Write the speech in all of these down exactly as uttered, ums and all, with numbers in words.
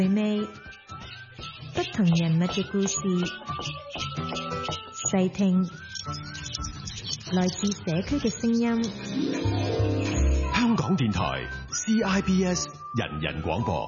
回味不同人物嘅故事，細聽來自社區嘅聲音。 香港電台 C I B S 人人廣播。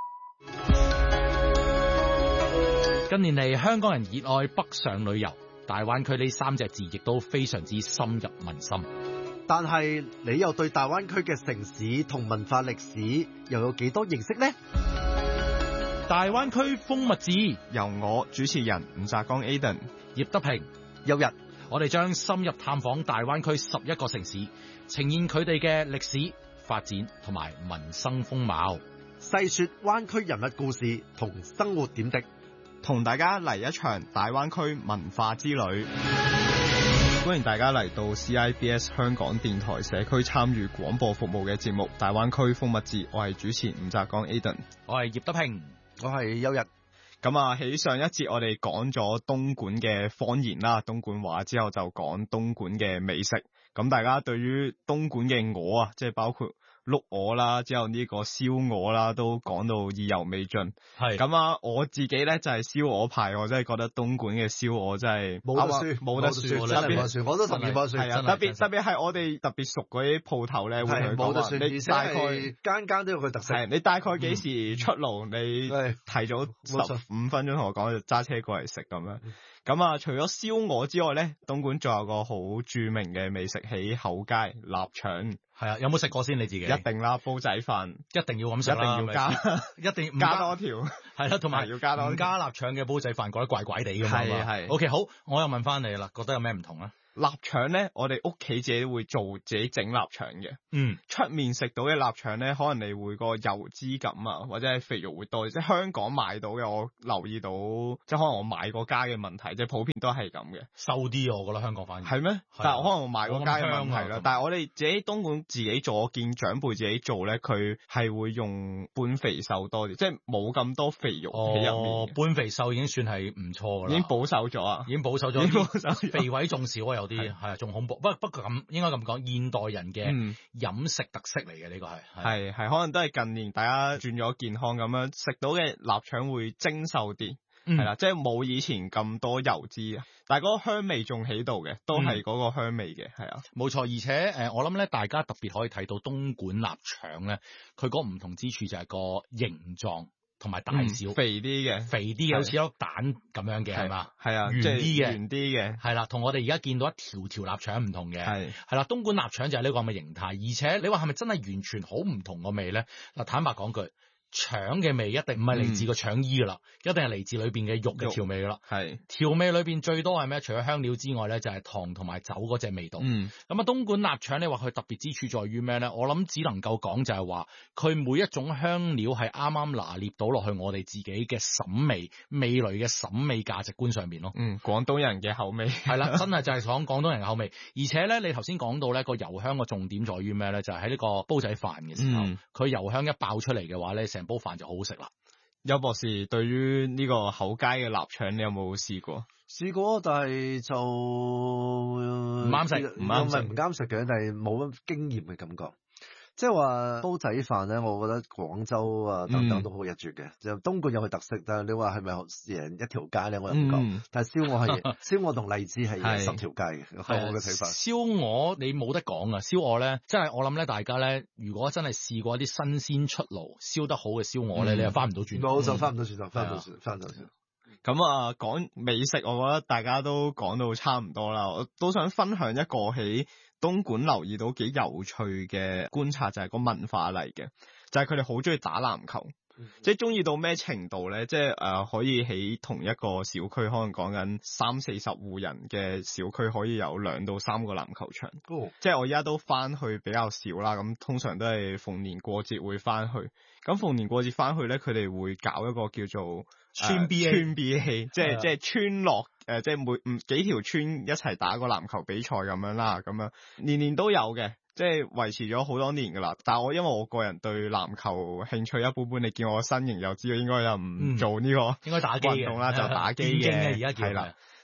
近年嚟，香港人熱愛北上旅遊，大灣區呢三隻字亦都非常之深入民心。 但係你又對大灣區嘅城市同文化歷史又有幾多認識呢？ 大灣區風物誌由我主持人吳澤剛 Aden、 葉德平、 有日， 我哋將深入探訪大灣區十一個城市，呈現佢哋嘅歷史發展同埋民生風貌， 細說灣區人物故事同生活點滴， 同大家嚟一場大灣區文化之旅。歡迎大家嚟到 C I B S 香港電台社區參與廣播服務嘅節目《大灣區風物誌》，我係主持吳澤剛 Aden， 我係葉德平， 我係有日。 咁啊，喺上一節我哋講咗東莞嘅方言啦，東莞話之後就講東莞嘅美食。咁大家對於東莞嘅鵝啊，即係包括碌鵝啦，之後呢個燒鵝啦，都講到意猶未盡。係咁啊，我自己咧就係燒鵝派，我真係覺得東莞嘅燒鵝真係冇得輸， 冇得輸， 真係冇得輸。我都同意冇得輸。 係啊，特別特別係我哋特別熟嗰啲鋪頭咧，會去冇得輸。 你大概間間都有佢特色。 係你大概幾時出爐？你提早十五分鐘同我講，就揸車過嚟食咁樣。咁啊，除咗燒鵝之外咧，東莞仲有個好著名嘅美食喺後街臘腸。 係啊，有冇食過先你自己？ 一定啦，煲仔飯一定要咁食啦， 一定要加， 一定加多條。 係啦，同埋要加多唔加臘腸嘅煲仔飯，覺得怪怪地㗎嘛。係係。O K， 好，我又問翻你啦，覺得有咩唔同啊？ 臘腸咧，我哋屋企自己會做，自己整臘腸嘅。嗯，出面食到嘅臘腸咧，可能你會個油脂感啊，或者係肥肉會多。即係香港買到嘅，我留意到，即係可能我買嗰家嘅問題，即係普遍都係咁嘅。 瘦啲，我覺得香港反而係咩？但係可能我買嗰家嘅問題啦。但係我哋自己東莞自己做，我見長輩自己做咧，佢係會用半肥瘦多啲，即係冇咁多肥肉喺入面。 哦，半肥瘦已經算係唔錯噶啦， 已經保守咗啊， 已經保守咗，肥位仲少啊，有啲係啊，仲恐怖。不不過咁應該咁講，現代人嘅飲食特色嚟嘅呢個係係係可能都係近年大家轉咗健康咁樣，食到嘅臘腸會精瘦啲，係啦、嗯，即係冇以前咁多油脂，但係嗰個香味仲喺度嘅，都係嗰個香味嘅，係啊、 嗯，冇錯。而且誒，我諗咧，大家特別可以睇到東莞臘腸咧，佢嗰個唔同之處就係個形狀。同埋大小、 嗯、肥啲嘅， 肥啲嘅，好似一粒蛋咁樣嘅，係嘛？係啊，圓啲嘅， 圓啲嘅， 係啦，同我哋而家見到一條條臘腸唔同嘅，係係啦，東莞臘腸就係呢個咁嘅形態，而且你話係咪真係完全好唔同個味咧？嗱，坦白講句。腸嘅味一定唔係嚟自個腸衣噶啦，嗯、一定係嚟自裏邊嘅肉嘅調味噶啦。係調味裏邊最多係咩？除咗香料之外咧，就係、是、糖同埋酒嗰隻味道。嗯，咁啊，東莞臘腸你話佢特別之處在於咩咧？我諗只能夠講就係話，佢每一種香料係啱啱拿捏到落去我哋自己嘅審美味蕾嘅審美價值觀上邊咯。嗯， 廣東人嘅口味係啦，真係就係講廣東人嘅口味。而且咧，你頭先講到咧個油香嘅重點在於咩咧？就係喺呢個煲仔飯嘅時候，佢、嗯、油香一爆出嚟嘅話咧，成煲飯就好好食啦。 邱博士，對於呢個後街嘅臘腸，你有冇試過？ 試過，但係就唔啱食，唔啱食， 唔啱食嘅，但係冇乜經驗嘅感覺。即係話煲仔飯咧，我覺得廣州啊等等都好一絕嘅。就、嗯、東莞有佢特色，但係你話係咪贏一條街咧？我又唔講。嗯、但係燒鵝係燒鵝同荔枝係贏十條街嘅，係我嘅睇法。 燒鵝你冇得講啊！燒鵝咧，即係我諗咧，大家咧，如果真係試過一啲新鮮出爐燒得好嘅燒鵝咧，嗯、你又翻唔到轉頭。冇就翻唔到轉頭，翻唔到轉，翻唔到轉。 咁啊，講美食，我覺得大家都講到差唔多啦。我都想分享一個喺東莞留意到幾有趣嘅觀察，就係、是、個文化嚟嘅，就係佢哋好中意打籃球，嗯、即係中意到咩程度咧？即係誒、呃，可以喺同一個小區，可能講緊三四十戶人嘅小區，可以有兩到三個籃球場。哦、即係我而家都翻去比較少啦，咁通常都係逢年過節會翻去。咁逢年過節翻去咧，佢哋會搞一個叫做村 B A， 村 B A， 即係即係村落誒，即係每唔幾條村一齊打個籃球比賽咁樣啦，咁樣年年都有嘅，即係維持咗好多年噶啦。但係我因為我個人對籃球興趣一般般，你見我身形就知道應該又唔做呢個應該打機運動啦，就打機嘅，而家係啦。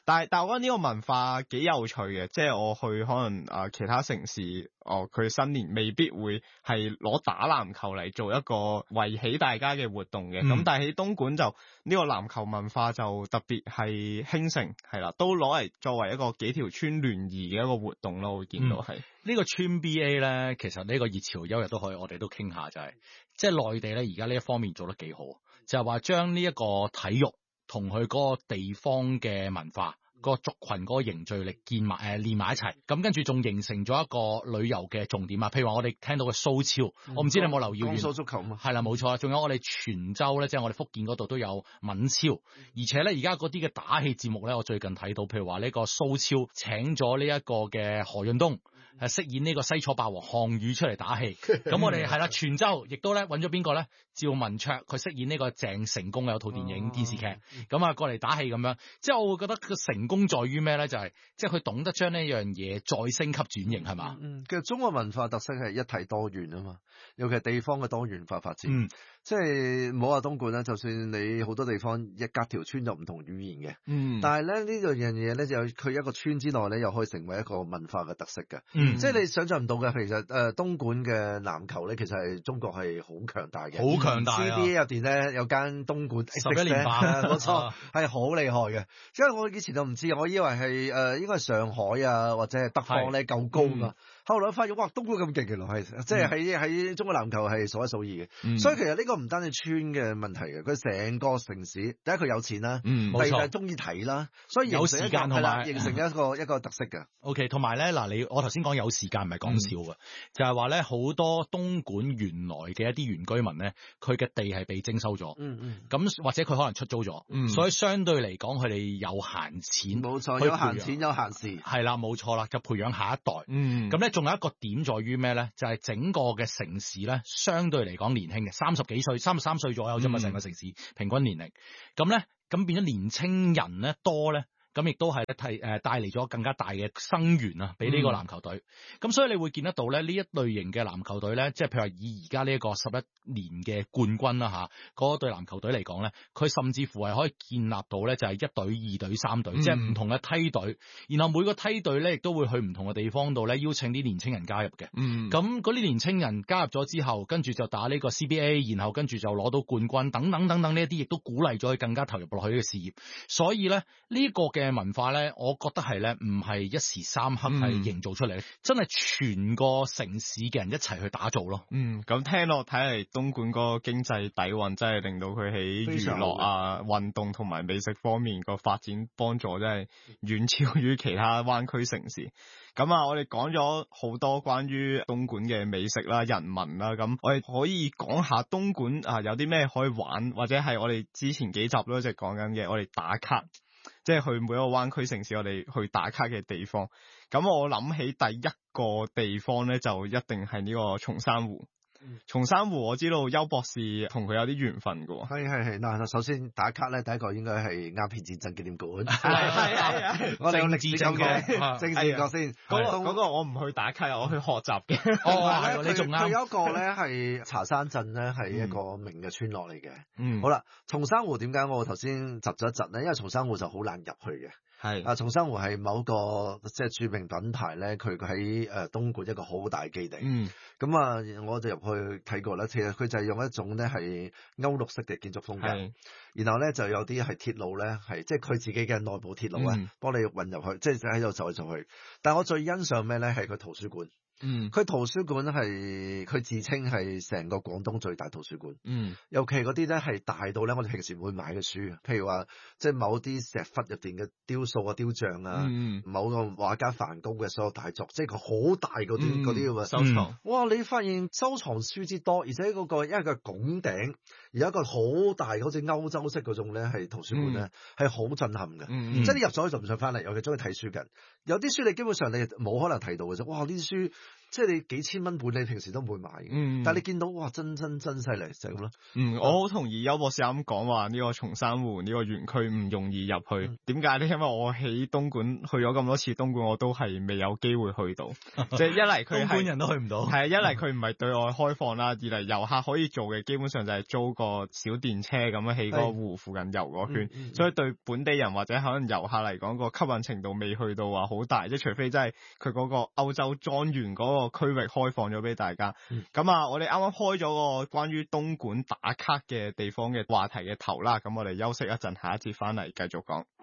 但係但係我覺得呢個文化幾有趣嘅，即係我去可能啊、呃、其他城市，哦佢新年未必會係攞打籃球嚟做一個維繫大家嘅活動嘅，咁、嗯、但係喺東莞就呢、這個籃球文化就特別係興盛，係啦，都攞嚟作為一個幾條村聯誼嘅一個活動咯，會見到係呢、 嗯這個村 B A 咧，其實呢個熱潮優日都可以，我哋都傾下就係、是，即係內地咧而家呢一方面做得幾好，就係話將呢一個體育同佢嗰個地方嘅文化。個族群嗰個凝聚力建埋誒連埋一齊，咁跟住仲形成咗一個旅遊嘅重點啊！譬如話我哋聽到嘅蘇超，嗯、我唔知你有冇留意？ 江蘇足球嘛， 係啦，冇錯啦。仲有我哋泉州咧，即係我哋福建嗰度都有閩超，而且咧而家嗰啲嘅打氣節目咧，我最近睇到，譬如話呢個蘇超請咗呢一個嘅何潤東係飾演呢個西楚霸王項羽出嚟打氣，咁我哋係啦，泉州亦都咧揾咗邊個咧？趙文卓佢飾演呢個鄭成功嘅有套電影、哦、電視劇，咁啊過嚟打氣咁樣，即係我會覺得個成功在於咩咧？就係、是、即係佢懂得將呢樣嘢再升級轉型係嘛？ 嗯，其實中國文化特色係一體多元啊嘛，尤其係地方嘅多元化發展。嗯，即係唔好話東莞啦，就算你好多地方一隔條村有唔同語言嘅，嗯，但係咧呢樣嘢咧就佢一個村之內咧又可以成為一個文化嘅特色嘅。嗯，即係你想象唔到嘅，其實誒、呃、東莞嘅籃球咧，其實係中國係好強大嘅。 好強大啊 C B A 入邊咧有間東莞十一連霸， 冇錯，係好厲害嘅。因為我以前就唔知，我以為係誒、呃、應該係上海啊或者係北方咧夠高嘛。後來發現哇，東莞咁勁嘅，原來係即係喺喺中國籃球係數一數二嘅。嗯、所以其實呢個唔單止村嘅問題嘅，佢成個城市第一佢有錢啦，嗯、第二就係中意睇啦，所以有時間係啦，形成一個一個特色嘅。 O K， 同埋咧嗱，你我頭先講有時間唔係講笑嘅，嗯、就係話咧好多東莞原來嘅一啲原居民咧，佢嘅地係被徵收咗，嗯嗯，咁或者佢可能出租咗，嗯、所以相對嚟講佢哋有閒錢， 冇錯，有閒錢有閒事， 係啦，冇錯啦，就培養下一代，嗯，咁咧仲有一個點在於咩咧？就係、是、整個嘅城市咧，相對嚟講年輕嘅，三十幾歲、三十三歲左右啫嘛，成、嗯、個城市平均年齡，咁咧咁變咗年青人咧多咧。咁亦都係咧提誒帶嚟咗更加大嘅生源啊，俾呢個籃球隊。咁、嗯、所以你會見得到咧，呢一類型嘅籃球隊咧，即係譬如話以而家呢一個十一年嘅冠軍啦嚇，嗰隊籃球隊嚟講咧，佢甚至乎係可以建立到咧，就係一隊、二隊、三隊，嗯、即係唔同嘅梯隊。然後每個梯隊咧，亦都會去唔同嘅地方度咧，邀請啲年青人加入嘅。嗯。咁嗰啲年青人加入咗之後，跟住就打呢個 C B A， 然後跟住就攞到冠軍，等等等等呢一啲，亦都鼓勵咗佢更加投入落去呢個事業。所以咧，呢、這個嘅文化咧，我覺得係咧，唔係一時三刻係營造出嚟，嗯、真係全個城市嘅人一齊去打造咯。嗯， 咁聽落睇嚟，東莞嗰個經濟底蘊真係令到佢喺娛樂啊、運動同埋美食方面個發展幫助真係遠超於其他灣區城市。咁啊，我哋講咗好多關於東莞嘅美食啦、人民啦，咁我哋可以講下東莞啊有啲咩可以玩，或者係我哋之前幾集都一直講緊嘅，我哋打卡。即係去每一個灣區城市，我哋去打卡嘅地方。咁我諗起第一個地方咧，就一定係呢個松山湖。松山湖我知道邱博士同佢有啲緣分㗎喎。 係係係，嗱首先打卡咧，第一個應該係鴉片戰爭紀念館。 係係係， 我哋用歷史感覺，政治角先。 嗰個嗰個我唔去打卡，我去學習嘅。 哦，你仲啱。 佢有一個咧係茶山鎮咧，係一個名嘅村落嚟嘅。嗯。好啦，松山湖點解我頭先窒咗一窒咧？因為松山湖就好難入去嘅。係啊，松山湖係某個即係著名品牌咧，佢喺誒東莞一個好大基地。嗯。咁啊，我就入去睇過啦。其實佢就係用一種咧係歐陸式嘅建築風格，是然後咧就有啲係鐵路咧，係即係佢自己嘅內部鐵路啊，嗯、幫你運入去，即係喺度走嚟走去。但係我最欣賞咩咧？係佢圖書館。嗯，佢圖書館係佢自稱係成個廣東最大圖書館。嗯，尤其嗰啲咧係大到咧，我哋平時唔會買嘅書，譬如話即係某啲石窟入邊嘅雕塑啊、雕像啊，嗯、某個畫家梵高嘅所有大作，即係個好大嗰啲嗰啲咁嘅收藏。嗯、哇！你發現收藏書之多，而且嗰、嗰個因為個拱頂而有一個好大，好似歐洲式嗰種咧，係圖書館咧，係好、嗯、震撼嘅。嗯嗯、即係你入咗去就唔想翻嚟，尤其中意睇書緊。有啲書你基本上你冇可能睇到嘅啫。哇！呢啲書〜 即係你幾千蚊本，你平時都唔會買嘅。嗯，但係你見到哇，真真真犀利就係咁咯。 嗯，我好同意邱博士啱講話呢個松山湖呢個園區唔容易入去。點解咧？因為我喺東莞去咗咁多次東莞，我都係未有機會去到。即係一嚟佢係東莞人都去唔到。 係啊，一嚟佢唔係對外開放啦，二嚟遊客可以做嘅基本上就係租個小電車咁樣喺個湖附近遊個圈，嗯嗯、所以對本地人或者可能遊客嚟講個吸引程度未去到話好大，即係除非真係佢嗰個歐洲莊園嗰個區域開放咗俾大家。咁、嗯、啊，我哋啱啱開咗個關於東莞打卡嘅地方嘅話題嘅頭啦，咁我哋休息一陣，下一節翻嚟繼續講。